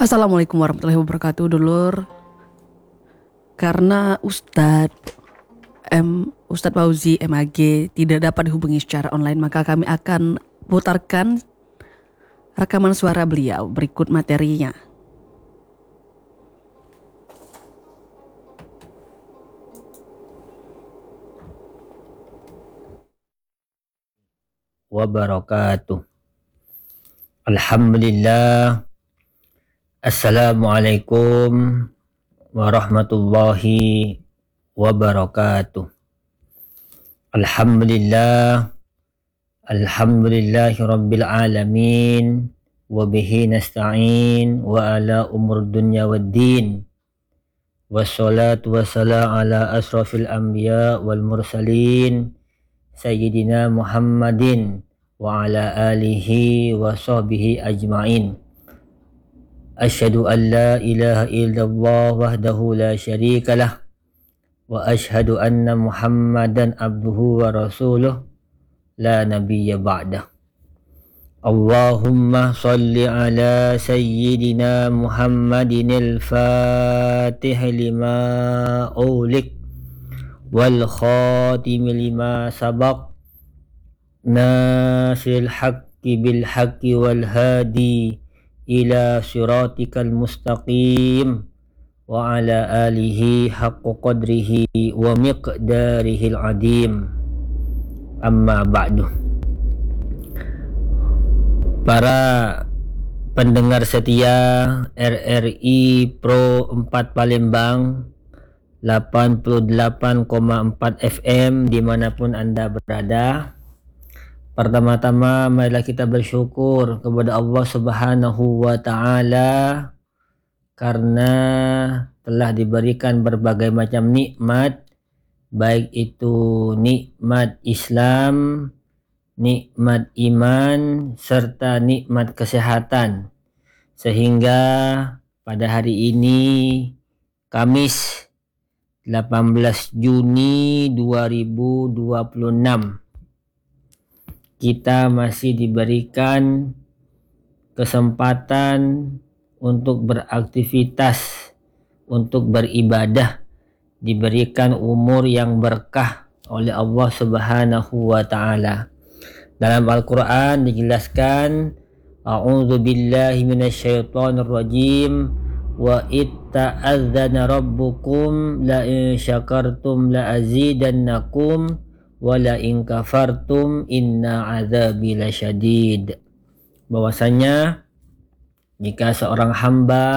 Assalamualaikum warahmatullahi wabarakatuh, dulur. Karena Ustadz Fauzi MAG tidak dapat dihubungi secara online, maka kami akan putarkan rekaman suara beliau berikut materinya. Wabarakatuh. Alhamdulillah. Assalamualaikum warahmatullahi wabarakatuh. Alhamdulillah. Alhamdulillahi rabbil alamin. Wabihi nasta'in wa ala umur dunya waddin. Wassalatu wassalamu ala asrafil anbiya wal mursalin Sayyidina Muhammadin wa ala alihi wa sahbihi ajma'in. Asyhadu an la ilaha illallah wahdahu la syarika lah wa asyhadu anna Muhammadan abduhu wa rasuluh la nabiyya ba'dah. Allahumma salli ala sayyidina Muhammadin al-fatih lima ulik wal khatim lima sabaq nasiril haqqi bil haqqi wal hadi ila siratikal mustaqim wa ala alihi haqqa qadrihi wa miqdarihil adim. Amma ba'du. Para pendengar setia RRI Pro 4 Palembang 88,4 FM dimanapun Anda berada. Pertama-tama marilah kita bersyukur kepada Allah Subhanahu wa Ta'ala karena telah diberikan berbagai macam nikmat, baik itu nikmat Islam, nikmat iman, serta nikmat kesehatan, sehingga pada hari ini Kamis 18 Juni 2026 kita masih diberikan kesempatan untuk beraktivitas, untuk beribadah, diberikan umur yang berkah oleh Allah Subhanahu wa Ta'ala. Dalam Al-Quran dijelaskan, A'udzu billahi minasyaitonir rajim, wa itta'adzana rabbukum la in syakartum la azidannakum wa la in kafartum inna azabi lasyadid. Bahwasanya jika seorang hamba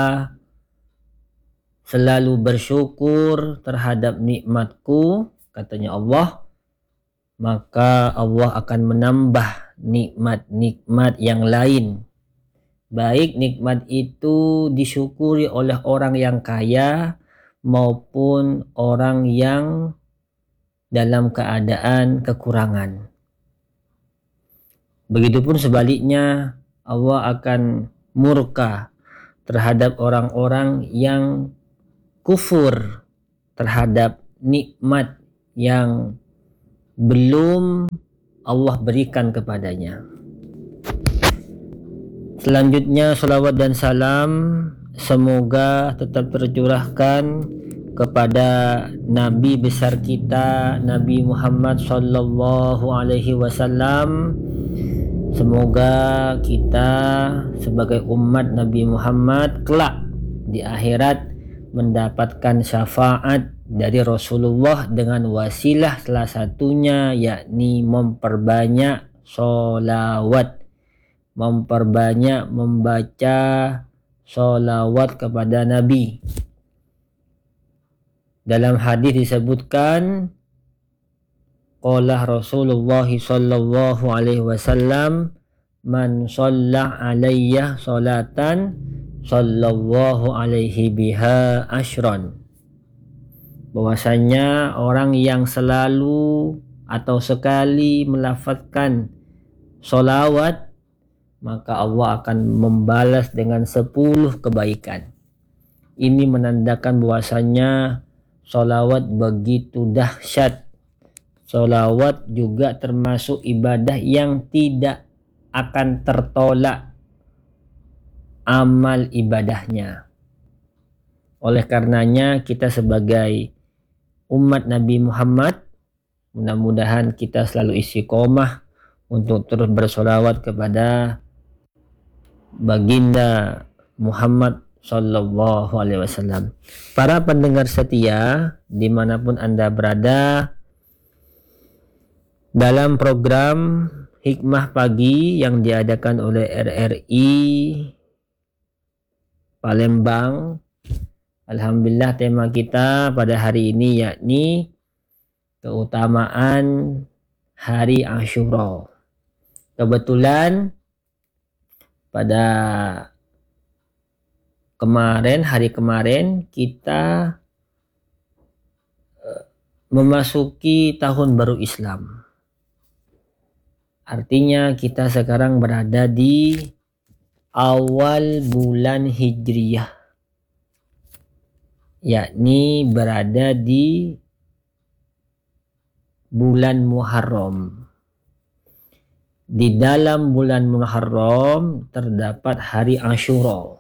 selalu bersyukur terhadap nikmatku, katanya Allah, maka Allah akan menambah nikmat-nikmat yang lain. Baik nikmat itu disyukuri oleh orang yang kaya maupun orang yang dalam keadaan kekurangan. Begitupun sebaliknya, Allah akan murka terhadap orang-orang yang kufur terhadap nikmat yang belum Allah berikan kepadanya. Selanjutnya salawat dan salam semoga tetap tercurahkan kepada Nabi besar kita, Nabi Muhammad sallallahu alaihi wasallam. Semoga kita sebagai umat Nabi Muhammad kelak di akhirat mendapatkan syafaat dari Rasulullah dengan wasilah salah satunya yakni memperbanyak sholawat, memperbanyak membaca sholawat kepada Nabi. Dalam hadis disebutkan, qala Rasulullah sallallahu alaihi wasallam, man shalla alayya salatan sallallahu alaihi biha asyran. Bahwasanya orang yang selalu atau sekali melafazkan sholawat, maka Allah akan membalas dengan 10 kebaikan. Ini menandakan bahwasanya sholawat begitu dahsyat. Sholawat juga termasuk ibadah yang tidak akan tertolak amal ibadahnya. Oleh karenanya kita sebagai umat Nabi Muhammad, mudah-mudahan kita selalu istiqomah untuk terus bersolawat kepada baginda Muhammad Sallallahu Alaihi Wasallam. Para pendengar setia dimanapun Anda berada, dalam program Hikmah Pagi yang diadakan oleh RRI Palembang, alhamdulillah tema kita pada hari ini yakni keutamaan hari Asyura. Kebetulan pada hari kemarin kita memasuki tahun baru Islam. Artinya kita sekarang berada di awal bulan Hijriyah, yakni berada di bulan Muharram. Di dalam bulan Muharram terdapat hari Asyura,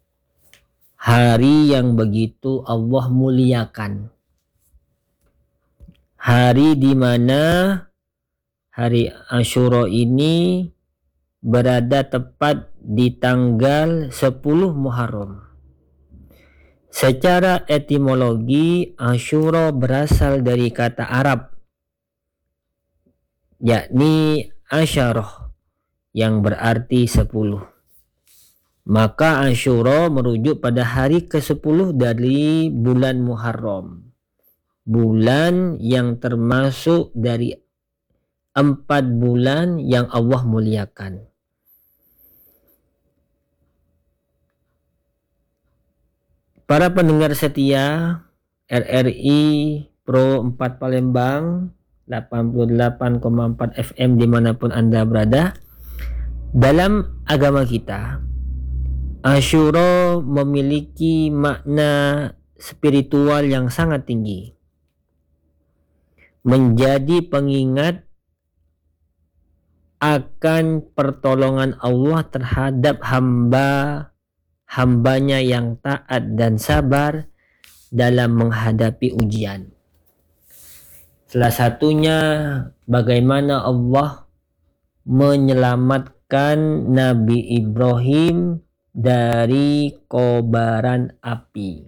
hari yang begitu Allah muliakan, hari di mana hari Asyura ini berada tepat di tanggal 10 Muharram. Secara etimologi, Asyura berasal dari kata Arab, yakni asyarah, yang berarti 10. Maka Asyura merujuk pada hari ke-10 dari bulan Muharram, bulan yang termasuk dari 4 bulan yang Allah muliakan. Para pendengar setia RRI Pro 4 Palembang 88,4 FM dimanapun Anda berada, dalam agama kita Asyura memiliki makna spiritual yang sangat tinggi, menjadi pengingat akan pertolongan Allah terhadap hambanya yang taat dan sabar dalam menghadapi ujian. Salah satunya bagaimana Allah menyelamatkan Nabi Ibrahim dari kobaran api.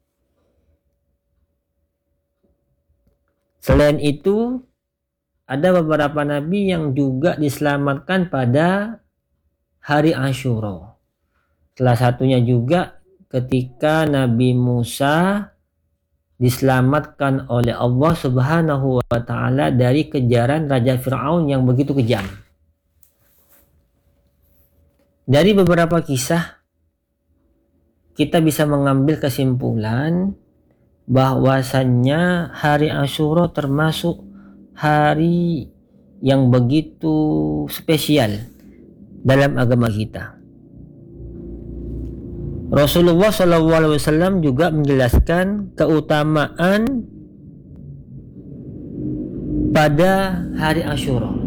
Selain itu, ada beberapa nabi yang juga diselamatkan pada hari Asyura. Salah satunya juga ketika Nabi Musa diselamatkan oleh Allah Subhanahu wa Ta'ala dari kejaran Raja Fir'aun yang begitu kejam. Dari beberapa kisah kita bisa mengambil kesimpulan bahwasannya hari Asyura termasuk hari yang begitu spesial dalam agama kita. Rasulullah SAW juga menjelaskan keutamaan pada hari Asyura.